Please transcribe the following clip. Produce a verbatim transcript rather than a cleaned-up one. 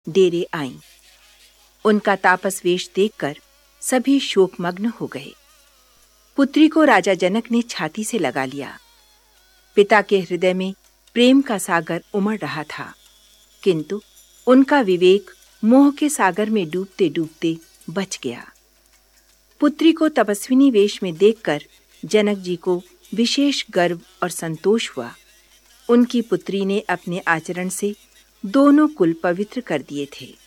डेरे आईं। उनका तापस वेश देखकर सभी शोकमग्न हो गए। पुत्री को राजा जनक ने छाती से लगा लिया। पिता के हृदय में प्रेम का सागर उमड़ रहा था, किंतु उनका विवेक मोह के सागर में डूबते डूबते बच गया। पुत्री को तपस्विनी वेश में देखकर जनक जी को विशेष गर्व और संतोष हुआ। उनकी पुत्री ने अपने आचरण से दोनों कुल पवित्र कर दिए थे।